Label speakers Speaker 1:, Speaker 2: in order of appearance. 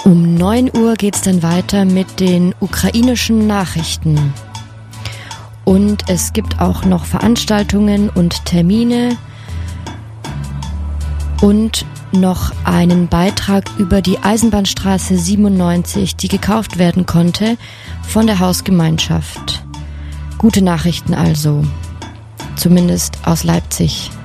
Speaker 1: Um 9 Uhr geht's dann weiter mit den ukrainischen Nachrichten. Und es gibt auch noch Veranstaltungen und Termine und noch einen Beitrag über die Eisenbahnstraße 97, die gekauft werden konnte von der Hausgemeinschaft. Gute Nachrichten also, zumindest aus Leipzig.